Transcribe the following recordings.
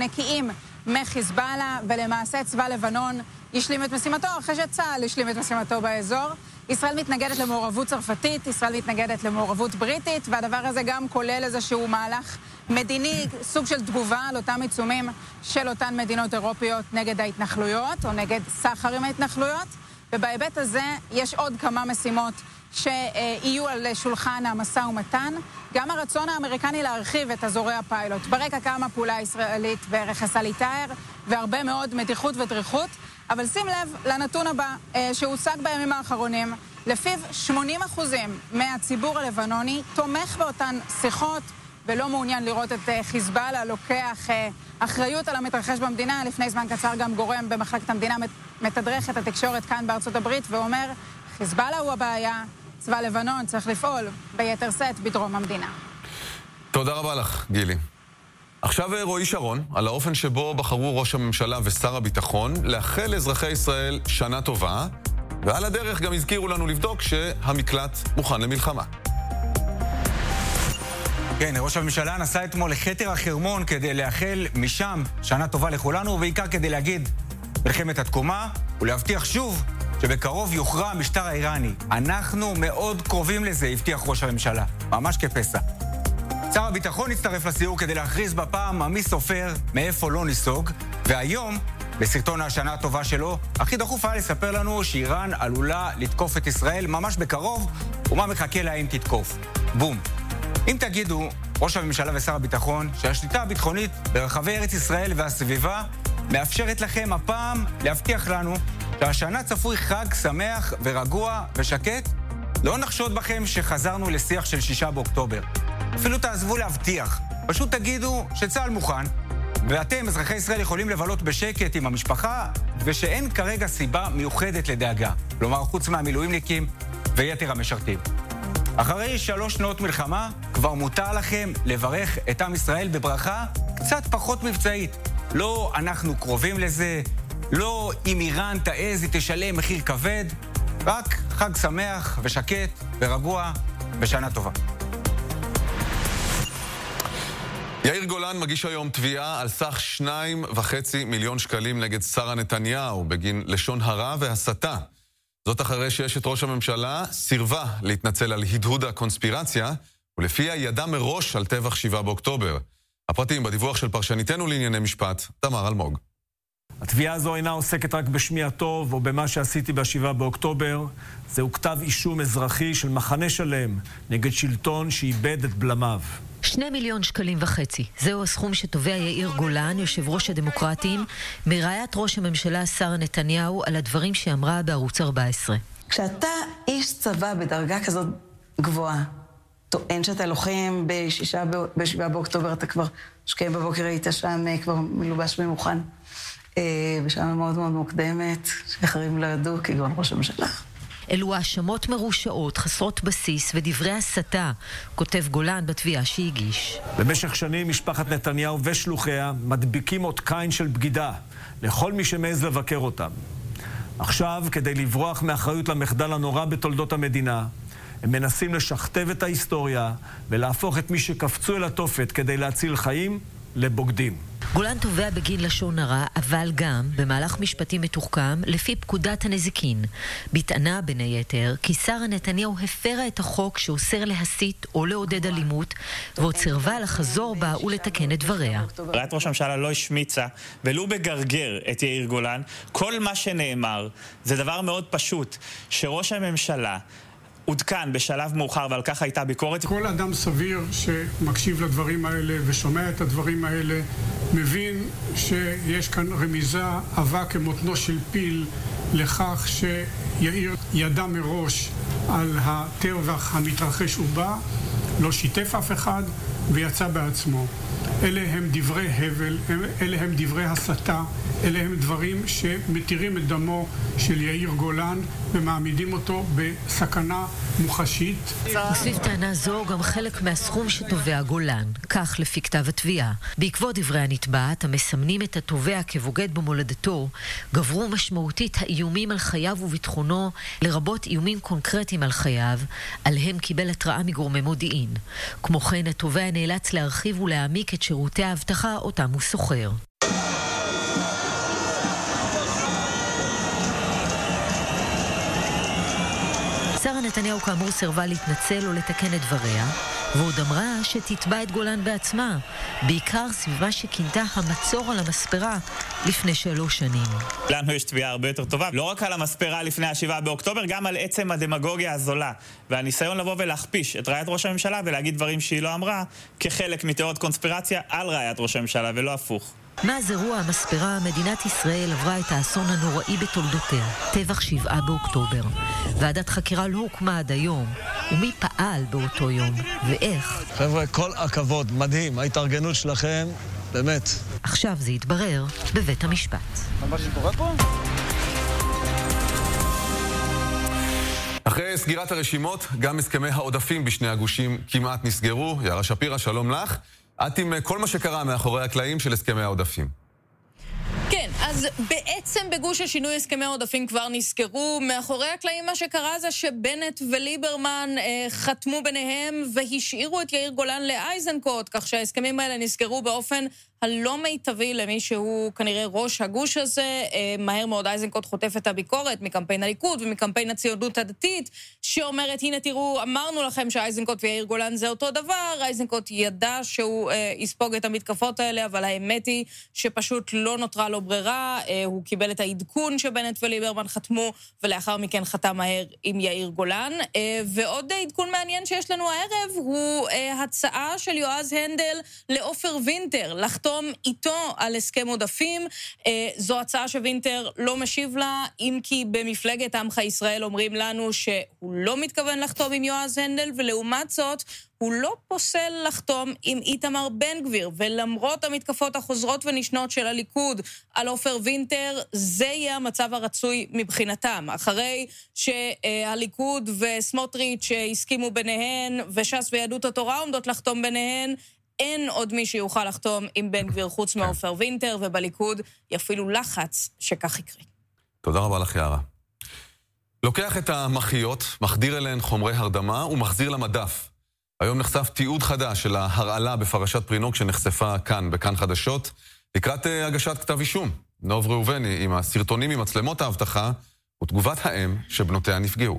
נקיים מחיזבאללה, ולמעשה צבא לבנון ישלים את משימתו אחרי שצה"ל ישלים את משימתו באזור. ישראל מתנגדת למעורבות צרפתית, ישראל מתנגדת למעורבות בריטית, והדבר הזה גם כולל איזשהו מהלך מדיני, סוג של תגובה על אותם עיצומים של אותן מדינות אירופיות נגד ההתנחלויות או נגד סחר עם ההתנחלויות. ובהיבט הזה יש עוד כמה משימות שיהיו על שולחן המשא ומתן. גם הרצון האמריקני להרחיב את אזורי הפיילוט. ברקע קמה פעולה ישראלית ברכס אל איתאר, והרבה מאוד מתיחות ודריכות. אבל שים לב לנתון הבא שהושג בימים האחרונים, לפיו 80% מהציבור הלבנוני תומך באותן שיחות, ולא מעוניין לראות את חיזבאללה לוקח אחריות על המתרחש במדינה. לפני זמן קצר גם גורם במחלקת המדינה מתדרך את התקשורת כאן בארצות הברית ואומר, חיזבאללה הוא הבעיה, צבא לבנון צריך לפעול ביתר שאת בדרום המדינה. תודה רבה לך, גילי. עכשיו רועי שרון, על האופן שבו בחרו ראש הממשלה ושר הביטחון לאחל לאזרחי ישראל שנה טובה, ועל הדרך גם הזכירו לנו לבדוק שהמקלט מוכן למלחמה. כן, ראש הממשלה נסע אתמול לכתר החרמון כדי לאחל משם שנה טובה לכולנו, ובעיקר כדי להגיד מלחמת התקומה, ולהבטיח שוב שבקרוב יוכרע המשטר האיראני. אנחנו מאוד קרובים לזה, הבטיח ראש הממשלה, ממש כפסע. שר הביטחון הצטרף לסיור כדי להכריז בפעם מי סופר מאיפה לא ניסוג, והיום, בסרטון השנה הטובה שלו, הכי דחוף היה לספר לנו שאיראן עלולה לתקוף את ישראל ממש בקרוב, ומה מחכה לה אם תתקוף. בום. אם תגידו, ראש הממשלה ושר הביטחון, שהשליטה הביטחונית ברחבי ארץ ישראל והסביבה מאפשרת לכם הפעם להבטיח לנו שהשנה צפוי חג שמח ורגוע ושקט, לא נחשוד בכם שחזרנו לשיח של 6 באוקטובר. אפילו תעזבו להבטיח. פשוט תגידו שצה"ל מוכן, ואתם, אזרחי ישראל, יכולים לבלות בשקט עם המשפחה, ושאין כרגע סיבה מיוחדת לדאגה. כלומר, חוץ מהמילואימניקים ויתר המשרתים. אחרי 3 שנות מלחמה, כבר מותר לכם לברך את עם ישראל בברכה קצת פחות מבצעית. לא אנחנו קרובים לזה, לא אם איראן תעז היא תשלם מחיר כבד, רק חג שמח ושקט ורגוע ושנה טובה. יאיר גולן מגיש היום תביעה על סך 2.5 מיליון שקלים נגד שרה נתניהו בגין לשון הרע והסתה. זאת אחרי שאשת ראש הממשלה סירבה להתנצל על הדהוד הקונספירציה, ולפיה ידע מראש על טבח 7 באוקטובר. הפרטים בדיווח של פרשניתנו לענייני משפט, תמר אלמוג. התביעה הזו אינה עוסקת רק בשמי הטוב או במה שעשיתי ב7 באוקטובר. זהו כתב אישום אזרחי של מחנה שלם נגד שלטון שאיבד את בלמיו. 2.5 מיליון שקלים. זהו הסכום שתובע יאיר גולן, יושב ראש הדמוקרטים, מרעיית ראש הממשלה שרה נתניהו על הדברים שאמרה בערוץ 14. כשאתה איש צבא בדרגה כזאת גבוהה, טוען שאתה לוחם ב7 באוקטובר, אתה כבר שקיים בבוקר היית שם כבר מלובש ומוכן. בשעה מאוד מאוד מוקדמת, שאחרים לא ידעו, כגון ראש הממשלה. אלו האשמות מרושעות, חסרות בסיס ודברי הסתה, כותב גולן בתביעה שהגיש. במשך שנים משפחת נתניהו ושלוחיה מדביקים אות קין של בגידה לכל מי שמעז לבקר אותם. עכשיו, כדי לברוח מאחריות למחדל הנורא בתולדות המדינה, הם מנסים לשכתב את ההיסטוריה ולהפוך את מי שקפצו אל התופת כדי להציל חיים לבוגדים. גולן תובע בגין לשון הרע, אבל גם במהלך משפטי מתוחכם לפי פקודת הנזיקין. בטענה בין היתר כי שרה נתניהו הפרה את החוק שאוסר להסית או לעודד אלימות, ועוד סירבה לחזור בה ולתקן את דבריה. רעיית ראש הממשלה לא השמיצה ולו בגרגר את יאיר גולן. כל מה שנאמר זה דבר מאוד פשוט, שראש הממשלה עודכן בשלב מאוחר, ועל כך הייתה ביקורת. כל אדם סביר שמקשיב לדברים האלה ושומע את הדברים האלה מבין שיש כאן רמיזה עבה כמותנו של פיל לכך שיאיר ידע מראש על הטבח המתרחש ובא, לא שיתף אף אחד ויצא בעצמו. אלה הם דברי הבל, אלה הם דברי הסתה, אלה הם דברים שמתירים את דמו של יאיר גולן ומעמידים אותו בסכנה מוחשית. וסביב טענה זו גם חלק מהסכום שתובע גולן, כך לפי כתב התביעה. בעקבות דברי הנתבעת, המסמנים את התובע כבוגד במולדתו, גברו משמעותית האיומים על חייו וביטחונו, לרבות איומים קונקרטיים על חייו, עליהם קיבל התראה מגורמי מודיעין. כמו כן, התובע נאלץ להרחיב ולהעמיק את שירותי האבטחה אותם הוא סוחר. נתניהו כאמור סירבה להתנצל או לתקן את דבריה, ועוד אמרה שתתבע את גולן בעצמה, בעיקר סביב מה שכינתה המצור על המספרה לפני 3 שנים. לנו יש תביעה הרבה יותר טובה, לא רק על המספרה לפני 7 באוקטובר, גם על עצם הדמגוגיה הזולה, והניסיון לבוא ולהכפיש את רעיית ראש הממשלה ולהגיד דברים שהיא לא אמרה, כחלק מתיאוריות קונספירציה על רעיית ראש הממשלה, ולא הפוך. מאז אירוע המספרה, מדינת ישראל עברה את האסון הנוראי בתולדותיה, טבח 7 באוקטובר. ועדת חקירה לא הוקמה עד היום, ומי פעל באותו יום, ואיך? חבר'ה, כל הכבוד, מדהים, ההתארגנות שלכם, באמת. עכשיו זה יתברר בבית המשפט. מה שקורה פה? אחרי סגירת הרשימות, גם הסכמי העודפים בשני הגושים כמעט נסגרו. יערה שפירא, שלום לך. את עם כל מה שקרה מאחורי הקלעים של הסכמי העודפים. כן, אז בעצם בגוש השינוי הסכמי העודפים כבר נסגרו. מאחורי הקלעים מה שקרה זה שבנט וליברמן חתמו ביניהם והשאירו את יאיר גולן לאייזנקוט, כך שההסכמים האלה נסגרו באופן הלא מיטבי למי שהוא כנראה ראש הגוש הזה. מהר מאוד אייזנקוט חוטף את הביקורת מקמפיין הליכוד ומקמפיין הציונות הדתית, שאומרת, הנה תראו, אמרנו לכם שאייזנקוט ויאיר גולן זה אותו דבר. אייזנקוט ידע שהוא יספוג את המתקפות האלה, אבל האמת היא שפשוט לא נותרה לו ברירה. הוא קיבל את העדכון שבנט וליברמן חתמו, ולאחר מכן חתם מהר עם יאיר גולן. ועוד עדכון מעניין שיש לנו הערב, הוא הצעה של יועז הנדל לעופר וינטר, לחתום איתו על הסכם עודפים. זו הצעה שווינטר לא משיב לה, אם כי במפלגת עמך ישראל אומרים לנו שהוא לא מתכוון לחתום עם יועז הנדל, ולעומת זאת הוא לא פוסל לחתום עם איתמר בן גביר, ולמרות המתקפות החוזרות ונשנות של הליכוד על עופר וינטר, זה יהיה המצב הרצוי מבחינתם. אחרי שהליכוד וסמוטריץ' הסכימו ביניהן, וש"ס ויהדות התורה עומדות לחתום ביניהן, אין עוד מי שיוכל לחתום עם בן גביר חוץ מעופר וינטר, ובליכוד יפעילו לחץ שכך יקרה. תודה רבה לך, יערה. לוקח את המחיות, מחדיר אליהן חומרי הרדמה ומחזיר למדף. היום נחשף תיעוד חדש של ההרעלה בפרשת פרינוק שנחשפה כאן, בכאן חדשות, לקראת הגשת כתב אישום. נוב ראובני עם הסרטונים ממצלמות האבטחה ותגובת האם שבנותיה נפגעו.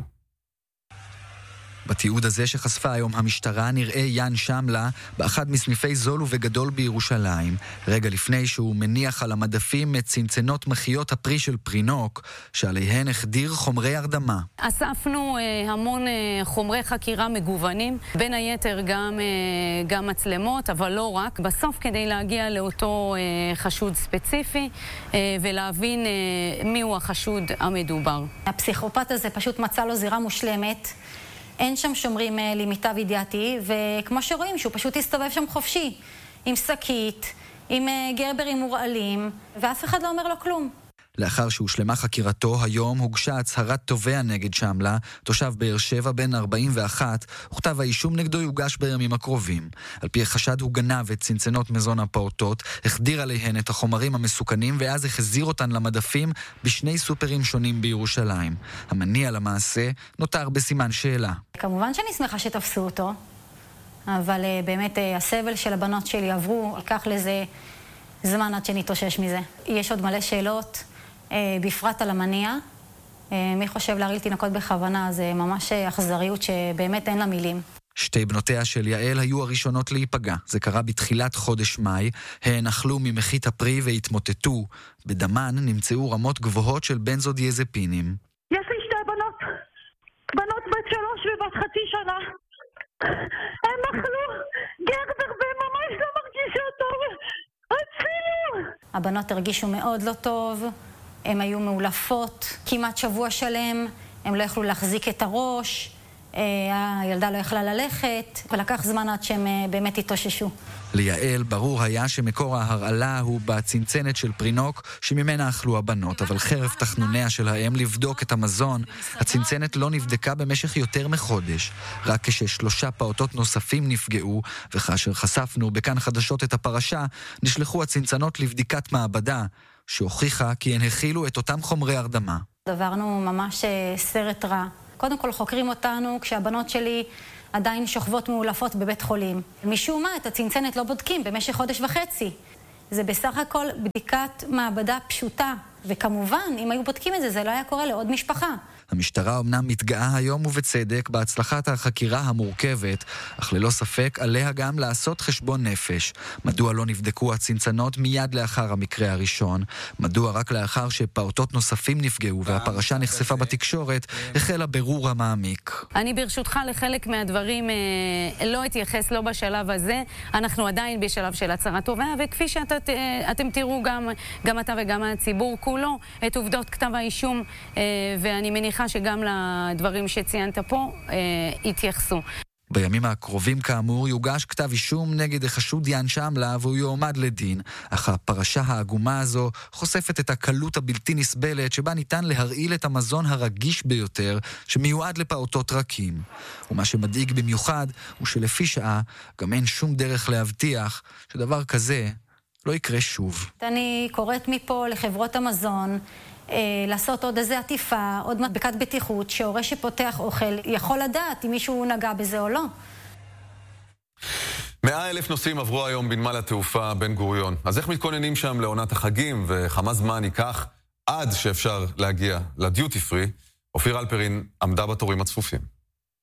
בתיעוד הזה שחשפה היום המשטרה נראה יאן שמלה באחד מסניפי זול ובגדול בירושלים, רגע לפני שהוא מניח על המדפים את צנצנות מחיות הפרי של פרינוק, שעליהן החדיר חומרי הרדמה. אספנו המון חומרי חקירה מגוונים, בין היתר גם מצלמות, אבל לא רק. בסוף כדי להגיע לאותו חשוד ספציפי ולהבין מיהו החשוד המדובר. הפסיכופת הזה פשוט מצא לו זירה מושלמת. אין שם שומרים למיטב ידיעתי, וכמו שרואים שהוא פשוט הסתובב שם חופשי, עם שקית, עם גרברים מורעלים, ואף אחד לא אומר לו כלום. לאחר שהושלמה חקירתו, היום הוגשה הצהרת תובע נגד שמלה, תושב באר שבע בן 41, וכתב האישום נגדו יוגש בימים הקרובים. על פי החשד הוא גנב את צנצנות מזון הפעוטות, החדיר עליהן את החומרים המסוכנים, ואז החזיר אותן למדפים בשני סופרים שונים בירושלים. המניע למעשה נותר בסימן שאלה. כמובן שאני שמחה שתפסו אותו, אבל באמת הסבל של הבנות שלי עברו, לקח לזה זמן עד שנתאושש מזה. יש עוד מלא שאלות, בפרט על המניע. מי חושב להרעיל תינוקות בכוונה? זה ממש אכזריות שבאמת אין לה מילים. שתי בנותיה של יעל היו הראשונות להיפגע. זה קרה בתחילת חודש מאי. הן אכלו ממחית הפרי והתמוטטו. בדמן נמצאו רמות גבוהות של בנזודיאזפינים. יש לי 2 בנות בת 3 ובת חצי שנה. הם אכלו גרבר וממש לא מרגישה טוב. הצילו! הבנות הרגישו מאוד לא טוב, הן היו מעולפות, כמעט שבוע שלם, הם לא יכלו להחזיק את הראש, הילדה לא יכלה ללכת, ולקח זמן עד שהם באמת התאוששו. ליעל ברור היה שמקור ההרעלה הוא בצנצנת של פרינוק שממנה אכלו הבנות, אבל חרף תחנוניה של האם לבדוק את המזון, הצנצנת לא נבדקה במשך יותר מחודש. רק כש3 פעוטות נוספים נפגעו, וכאשר חשפנו בכאן חדשות את הפרשה, נשלחו הצנצנות לבדיקת מעבדה, שהוכיחה כי הן הכילו את אותם חומרי הרדמה. דברנו ממש סרט רע. קודם כל חוקרים אותנו כשהבנות שלי עדיין שוכבות מעולפות בבית חולים. משום מה, את הצנצנת לא בודקים במשך 1.5 חודש. זה בסך הכל בדיקת מעבדה פשוטה, וכמובן, אם היו בודקים את זה, זה לא היה קורה לעוד משפחה. המשטרה אומנם מתגאה היום ובצדק בהצלחת החקירה המורכבת, אך ללא ספק עליה גם לעשות חשבון נפש. מדוע לא נבדקו הצנצנות מיד לאחר המקרה הראשון? מדוע רק לאחר שפעוטות נוספים נפגעו והפרשה נחשפה בתקשורת החל הבירור המעמיק? אני ברשותך לחלק מהדברים לא אתייחס לא בשלב הזה. אנחנו עדיין בשלב של הצהרת תובע, וכפי שאתם תראו גם אתה וגם הציבור כולו את עובדות כתב האישום, ואני מניחה שגם לדברים שציינת פה יתייחסו. בימים הקרובים כאמור יוגש כתב אישום נגד החשוד יאן שמלה והוא יועמד לדין, אך הפרשה העגומה הזו חושפת את הקלות הבלתי נסבלת שבה ניתן להרעיל את המזון הרגיש ביותר שמיועד לפעוטות רכים. ומה שמדאיג במיוחד הוא שלפי שעה גם אין שום דרך להבטיח שדבר כזה לא יקרה שוב. אני קוראת מפה לחברות המזון לעשות עוד איזה עטיפה, עוד מדבקת בטיחות, שהורה שפותח אוכל יכול לדעת אם מישהו נגע בזה או לא. 100,000 נוסעים עברו היום בנמל התעופה בן גוריון. אז איך מתכוננים שם לעונת החגים וכמה זמן ייקח עד שאפשר להגיע לדיוטי פרי? אופיר אלפרין עמדה בתורים הצפופים.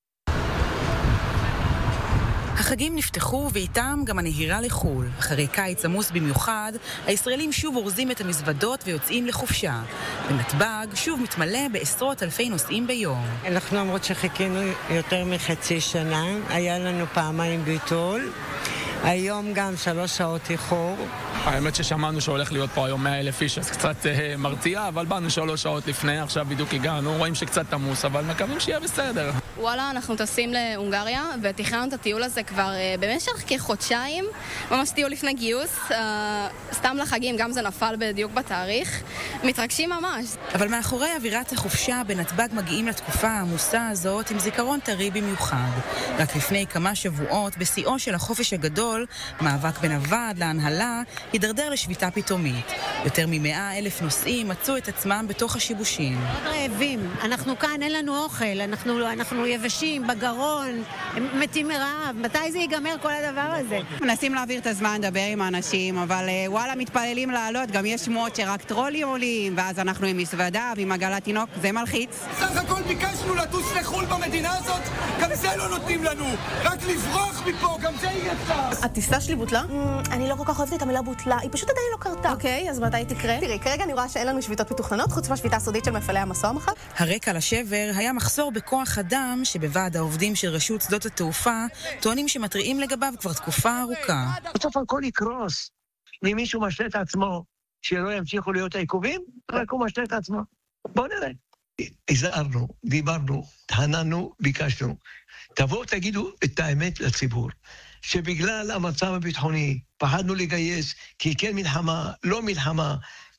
החגים נפתחו ואיתם גם הנהירה לחול. אחרי קיץ עמוס במיוחד, הישראלים שוב אורזים את המזוודות ויוצאים לחופשה. בנתב"ג שוב מתמלא בעשרות אלפי נוסעים ביום. אנחנו אומרות שחיכינו יותר מחצי שנה, היה לנו פעמיים ביטול, היום גם 3 שעות איחור. האמת ששמענו שהולך להיות פה היום 100,000 איש, אז קצת מרתיע, אבל באנו 3 שעות לפני, עכשיו בדיוק הגענו, רואים שקצת עמוס, אבל מקווים שיהיה בסדר. וואלה, אנחנו טסים להונגריה, ותכננו את הטיול הזה כבר במשך כחודשיים, ממש טיול לפני גיוס, סתם לחגים, גם זה נפל בדיוק בתאריך, מתרגשים ממש. אבל מאחורי אווירת החופשה בנתב"ג מגיעים לתקופה העמוסה הזאת עם זיכרון טרי במיוחד. רק לפני כמה שבועות, בשיאו של החופש הגדול, מאבק בין הוועד להנהלה, הידרדר לשביתה פתאומית. יותר מ100,000 נוסעים מצאו את עצמם בתוך השיבושים. רעבים, אנחנו כאן, אין לנו אוכל, אנחנו יבשים בגרון, מתים מרעב. מתי זה ייגמר כל הדבר הזה? מנסים להעביר את הזמן, לדבר עם האנשים, אבל וואלה, מתפללים לעלות. גם יש שמועות שרק טרולים עולים, ואז אנחנו עם מזוודה ועם עגלת תינוק, זה מלחיץ. סך הכל ביקשנו לטוס לחול במדינה הזאת, גם זה לא נותנים לנו. רק לברוח מפה, גם זה יהיה אפשר. הטיסה שלי בוטלה? אני לא כל כך אוהבת את המילה בוטלה, היא פשוט עדיין לא קרתה. אוקיי, אז מתי תקרה? תראי, כרגע אני רואה שאין לנו שביתות מתוכננות, חוץ מהשביתה הסודית של מפעלי המסוע מחר. הרקע לשבר היה מחסור בכוח אדם שבוועד העובדים של רשות שדות התעופה טוענים שמתריעים לגביו כבר תקופה ארוכה. בסוף הכל יקרוס. אם מישהו משלה את עצמו שלא ימשיכו להיות העיכובים, רק הוא משלה את עצמו. בואו נראה. הזהרנו, דיברנו, תהננו, ביקשנו. תבואו תגידו את האמת לציבור. שבגלל המצב הביטחוני פחדנו לגייס, כי כן מלחמה, לא מלחמה,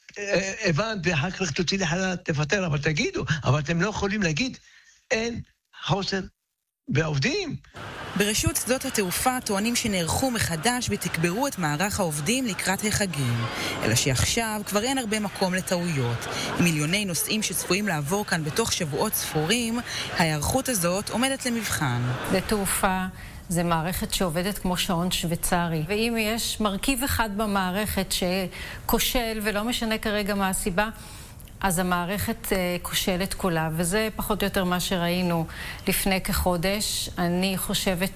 הבנת ואחר כך תוציא לחל"ת, תפטר, אבל תגידו, אבל אתם לא יכולים להגיד, אין חוסר בעובדים. ברשות שדות התעופה טוענים שנערכו מחדש ותקברו את מערך העובדים לקראת החגים. אלא שעכשיו כבר אין הרבה מקום לטעויות. עם מיליוני נוסעים שצפויים לעבור כאן בתוך שבועות ספורים, ההיערכות הזאת עומדת למבחן. לתעופה זה מערכת שעובדת כמו שעון שוויצרי. ואם יש מרכיב אחד במערכת שכושל, ולא משנה כרגע מה הסיבה, אז המערכת כושלת כולה, וזה פחות או יותר מה שראינו לפני כחודש. אני חושבת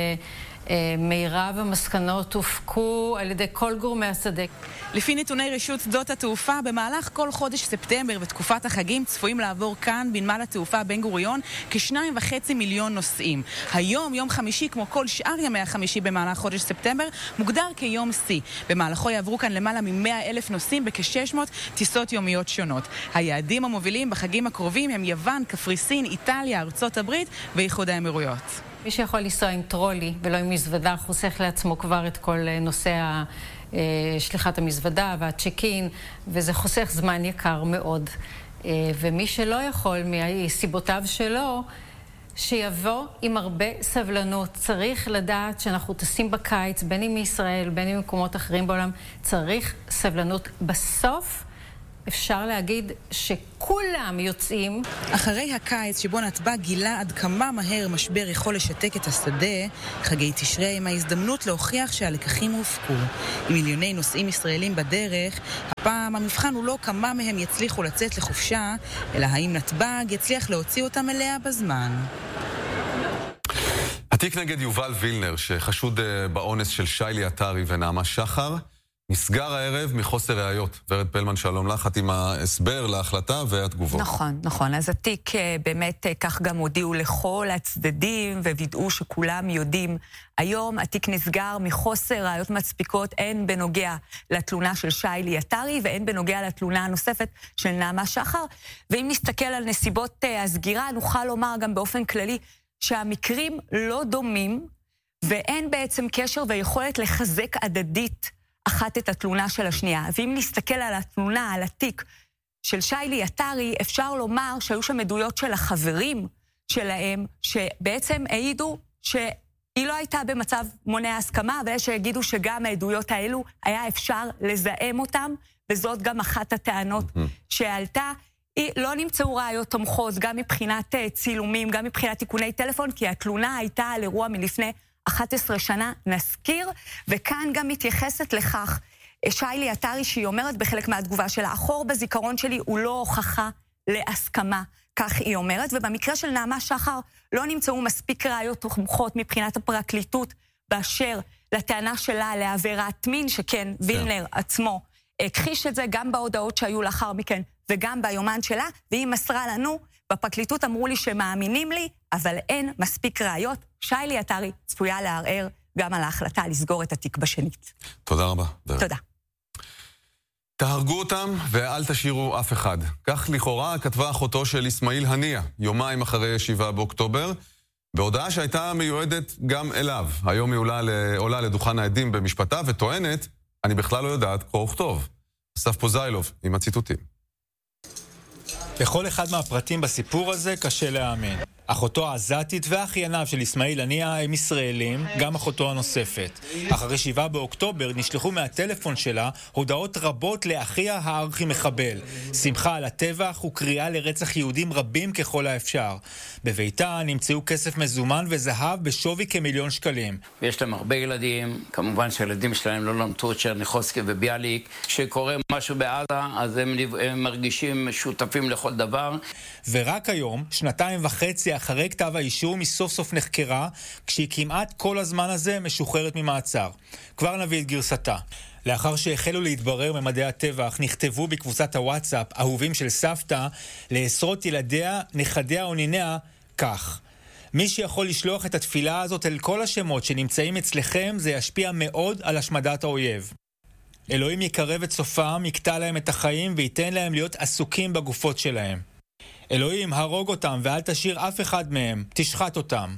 מירב המסקנות הופקו על ידי כל גורמי השדה. לפי נתוני רשות שדות התעופה, במהלך כל חודש ספטמבר ותקופת החגים צפויים לעבור כאן בנמל התעופה בן גוריון כ2.5 מיליון נוסעים. היום, יום חמישי, כמו כל שאר ימי החמישי במהלך חודש ספטמבר, מוגדר כיום שיא. במהלכו יעברו כאן למעלה מ100,000 נוסעים בכ600 טיסות יומיות שונות. היעדים המובילים בחגים הקרובים הם יוון, קפריסין, איטליה, ארצות הברית ואיחוד האמירויות. מי שיכול לנסוע עם טרולי ולא עם מזוודה חוסך לעצמו כבר את כל נושא שליחת המזוודה והצ'קין, וזה חוסך זמן יקר מאוד. ומי שלא יכול מסיבותיו שלו, שיבוא עם הרבה סבלנות. צריך לדעת שאנחנו טסים בקיץ, בין אם מישראל, בין אם ממקומות אחרים בעולם, צריך סבלנות. בסוף אפשר להגיד שכולם יוצאים. אחרי הקיץ שבו נתב"ג גילה עד כמה מהר משבר יכול לשתק את השדה, חגי תשרי עם ההזדמנות להוכיח שהלקחים הופקו. עם מיליוני נוסעים ישראלים בדרך, הפעם המבחן הוא לא כמה מהם יצליחו לצאת לחופשה, אלא האם נתב"ג יצליח להוציא אותם אליה בזמן. התיק נגד יובל וילנר, שחשוד באונס של שיילי עטרי ונעמה שחר, נסגר הערב מחוסר ראיות. ורד פלמן, שלום לך, את עם ההסבר להחלטה והתגובות. נכון. אז התיק באמת כך גם הודיעו לכל הצדדים ווידאו שכולם יודעים. היום התיק נסגר מחוסר ראיות מספיקות, הן בנוגע לתלונה של שיילי עטרי והן בנוגע לתלונה הנוספת של נעמה שחר. ואם נסתכל על נסיבות הסגירה, נוכל לומר גם באופן כללי שהמקרים לא דומים, ואין בעצם קשר ויכולת לחזק הדדית אחת את התלונה של השנייה. ואם נסתכל על התלונה, על התיק של שיילי עטרי, אפשר לומר שהיו שם עדויות של החברים שלהם, שבעצם העידו שהיא לא הייתה במצב מונע הסכמה, ויש שהגידו שגם העדויות האלו היה אפשר לזהם אותם, וזאת גם אחת הטענות שעלתה. לא נמצאו ראיות תומכות, גם מבחינת צילומים, גם מבחינת תיקוני טלפון, כי התלונה הייתה על אירוע מלפני 11 שנה, נזכיר, וכאן גם מתייחסת לכך שיילי עטרי, שהיא אומרת בחלק מהתגובה שלה, החור בזיכרון שלי הוא לא הוכחה להסכמה, כך היא אומרת, ובמקרה של נעמה שחר לא נמצאו מספיק ראיות תומכות מבחינת הפרקליטות, באשר לטענה שלה לעבירת מין, שכן וילנר עצמו הכחיש את זה גם בהודעות שהיו לאחר מכן, וגם ביומן שלה, והיא מסרה לנו, בפרקליטות אמרו לי שמאמינים לי, אבל אין מספיק ראיות. שיילי עטרי צפויה לערער גם על ההחלטה לסגור את התיק בשנית. תודה רבה. תודה. תהרגו אותם ואל תשאירו אף אחד. כך לכאורה כתבה אחותו של אסמאעיל הנייה, יומיים אחרי 7 באוקטובר, בהודעה שהייתה מיועדת גם אליו. היום היא עולה לדוכן העדים במשפטה וטוענת, אני בכלל לא יודעת קרוא וכתוב. אסף פוזיילוב עם הציטוטים. לכל אחד מהפרטים בסיפור הזה קשה להאמין. אחותו העזתית ואחייניו של אסמאעיל הנייה הם ישראלים, גם אחותו הנוספת. אחרי 7 באוקטובר נשלחו מהטלפון שלה הודעות רבות לאחיה הארכי-מחבל. שמחה על הטבח וקריאה לרצח יהודים רבים ככל האפשר. בביתה נמצאו כסף מזומן וזהב בשווי כ1,000,000 שקלים. ויש להם הרבה ילדים, כמובן שהילדים שלהם לא למדו את צ'רניחובסקי וביאליק. כשקורה משהו בעזה, אז הם מרגישים שותפים לכל דבר. ורק היום, 2.5 אחרי כתב האישום, היא סוף סוף נחקרה, כשהיא כמעט כל הזמן הזה משוחררת ממעצר. כבר נביא את גרסתה. לאחר שהחלו להתברר ממדי הטבח, נכתבו בקבוצת הוואטסאפ, אהובים של סבתא, לעשרות ילדיה, נכדיה או ניניה, כך. מי שיכול לשלוח את התפילה הזאת אל כל השמות שנמצאים אצלכם, זה ישפיע מאוד על השמדת האויב. אלוהים יקרב את סופם, יקטע להם את החיים וייתן להם להיות עסוקים בגופות שלהם. אלוהים, הרוג אותם ואל תשאיר אף אחד מהם, תשחט אותם.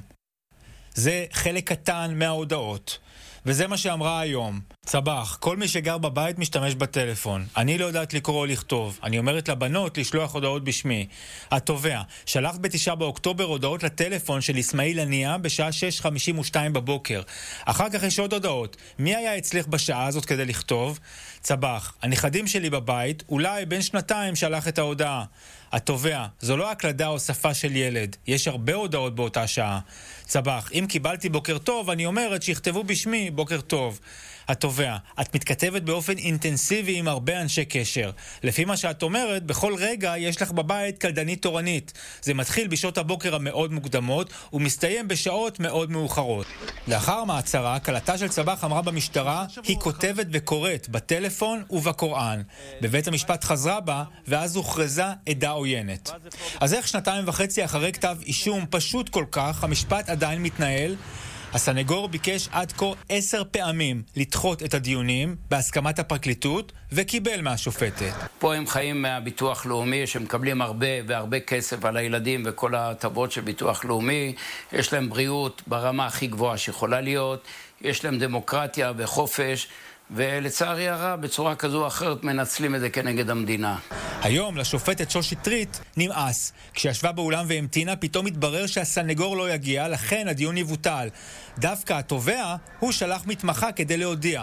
זה חלק קטן מההודעות. וזה מה שאמרה היום. צבח, כל מי שגר בבית משתמש בטלפון. אני לא יודעת לקרוא או לכתוב. אני אומרת לבנות לשלוח הודעות בשמי. התובע, שלחת ב9 באוקטובר הודעות לטלפון של אסמאעיל הנייה בשעה 6:52 בבוקר. אחר כך יש עוד הודעות. מי היה אצלך בשעה הזאת כדי לכתוב? צבח, הנכדים שלי בבית, אולי בן 2 שלח את ההודעה. התובע, זו לא הקלדה או שפה של ילד. יש הרבה הודעות באותה שעה. צבח, אם קיבלתי בוקר טוב, אני אומרת שיכתבו בשמי בוקר טוב. התובע, את מתכתבת באופן אינטנסיבי עם הרבה אנשי קשר. לפי מה שאת אומרת, בכל רגע יש לך בבית קלדנית תורנית. זה מתחיל בשעות הבוקר המאוד מוקדמות, ומסתיים בשעות מאוד מאוחרות. לאחר המעצרה, קלטה של צבח אמרה במשטרה, היא כותבת וקוראת בטלפון ובקוראן. בבית המשפט חזרה בה, ואז הוכרזה עדה עוינת. אז איך 2.5 אחרי כתב אישום פשוט כל כך, המשפט עדיין מתנהל? הסנגור ביקש עד כה 10 פעמים לדחות את הדיונים בהסכמת הפרקליטות וקיבל מהשופטת. פה הם חיים מהביטוח לאומי שמקבלים הרבה כסף על הילדים וכל ההטבות של ביטוח לאומי. יש להם בריאות ברמה הכי גבוהה שיכולה להיות, יש להם דמוקרטיה וחופש, ולצערי הרב בצורה כזו או אחרת מנצלים את זה כנגד המדינה. היום לשופטת שוש שטרית נמאס. כשישבה באולם והמתינה, פתאום התברר שהסנגור לא יגיע, לכן הדיון יבוטל. דווקא התובע הוא שלח מתמחה כדי להודיע.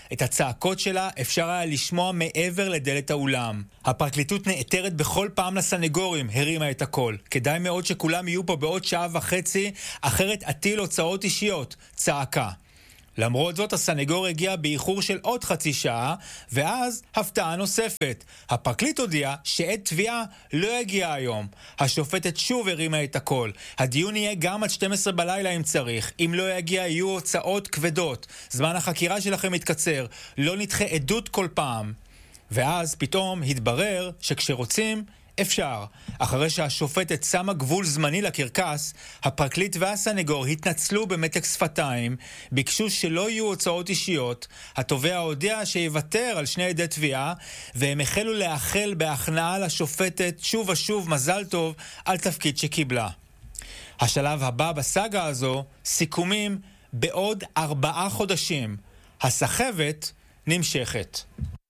את הצעקות שלה אפשר היה לשמוע מעבר לדלת האולם. הפרקליטות נעתרת בכל פעם לסנגורים, הרימה את הכל. כדאי מאוד שכולם יהיו פה בעוד שעה וחצי, אחרת עתיל הוצאות אישיות, צעקה. למרות זאת, הסנגור הגיע באיחור של עוד חצי שעה, ואז הפתעה נוספת. הפרקליט הודיע שעד תביעה לא יגיע היום. השופטת שוב הרימה את הכל. הדיון יהיה גם עד 12 בלילה אם צריך. אם לא יגיע, יהיו הוצאות כבדות. זמן החקירה שלכם יתקצר. לא נדחה עדות כל פעם. ואז פתאום התברר שכשרוצים, אפשר. אחרי שהשופטת שמה גבול זמני לקרקס, הפרקליט והסנגור התנצלו במתק שפתיים, ביקשו שלא יהיו הוצאות אישיות, התובע הודיע שיוותר על שני עדי תביעה, והם החלו לאחל בהכנעה לשופטת שוב ושוב מזל טוב על תפקיד שקיבלה. השלב הבא בסאגה הזו, סיכומים בעוד 4 חודשים. הסחבת נמשכת.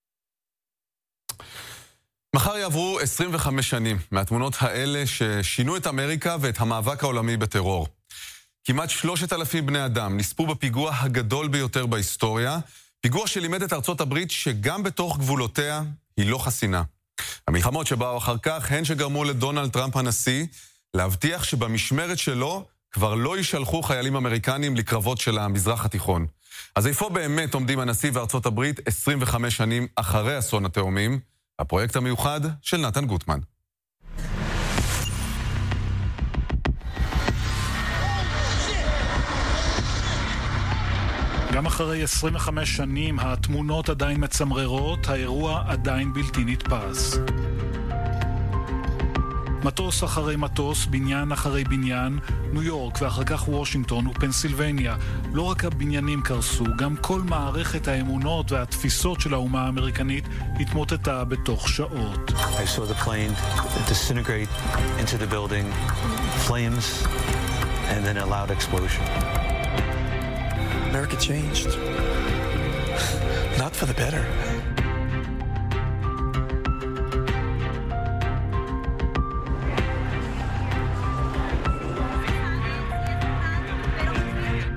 מחר יעברו 25 שנים מהתמונות האלה ששינו את אמריקה ואת המאבק העולמי בטרור. כמעט 3,000 בני אדם נספו בפיגוע הגדול ביותר בהיסטוריה, פיגוע שלימד את ארצות הברית שגם בתוך גבולותיה היא לא חסינה. המלחמות שבאו אחר כך הן שגרמו לדונלד טראמפ הנשיא להבטיח שבמשמרת שלו כבר לא יישלחו חיילים אמריקנים לקרבות של המזרח התיכון. אז איפה באמת עומדים הנשיא וארצות הברית 25 שנים אחרי אסון התאומים? הפרויקט המיוחד של נתן גוטמן. גם אחרי 25 שנים התמונות עדיין מצמררות, האירוע עדיין בלתי נתפס. מטוס אחרי מטוס, בניין אחרי בניין, ניו יורק ואחר כך וושינגטון ופנסילבניה. לא רק הבניינים קרסו, גם כל מערכת האמונות והתפיסות של האומה האמריקנית התמוטטה בתוך שעות. I saw the plane disintegrate into the building, flames, and then a loud explosion. America changed. Not for the better.